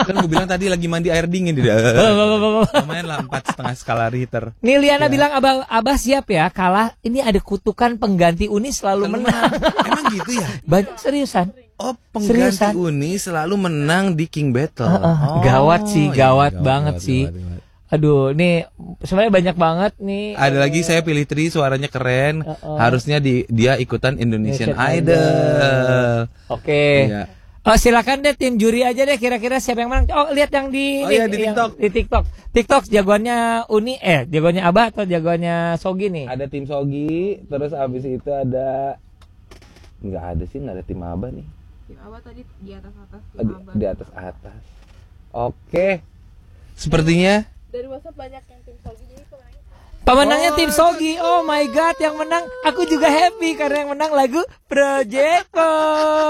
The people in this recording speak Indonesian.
Kan gue bilang tadi lagi mandi air dingin. Lumayan lah 4,5 skala Richter. Nih Liana bilang Abah siap ya kalah. Ini ada kutukan pengganti Uni selalu menang. Emang gitu ya? Seriusan. Oh, pengganti Uni selalu menang di King Battle. Gawat sih, gawat banget gawat, sih. gawat. Aduh, nih sebenarnya banyak banget nih. Ada lagi saya pilih Tri, suaranya keren. Harusnya dia ikutan Indonesian Idol. Oke. Iya. Oh, silakan deh tim juri aja deh kira-kira siapa yang menang. Oh, lihat yang di di TikTok. Di TikTok. TikTok jagoannya Uni jagoannya Abah atau jagoannya Sogi nih? Ada tim Sogi, terus abis itu ada nggak ada tim Abah nih. Tim Abah tadi di atas-atas. Di atas-atas. Oke. Sepertinya dari WhatsApp banyak yang tim Sogi jadi pemenangnya tim Sogi. Oh my god, yang menang aku juga happy karena yang menang lagu Project Pop.